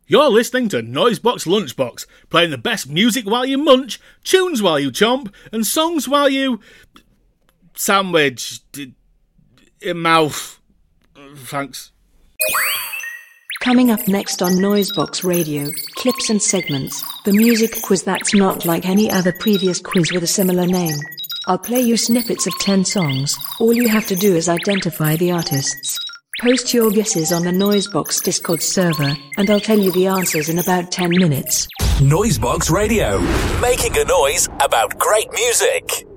You're listening to Noisebox Lunchbox, playing the best music while you munch, tunes while you chomp, and songs while you... sandwich... mouth. Thanks. Coming up next on Noisebox Radio, clips and segments, the music quiz that's not like any other previous quiz with a similar name. I'll play you snippets of 10 songs. All you have to do is identify the artists. Post your guesses on the Noisebox Discord server, and I'll tell you the answers in about 10 minutes. Noisebox Radio, making a noise about great music.